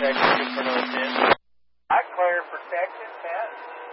Texas for another 10. I clear protection, Pat.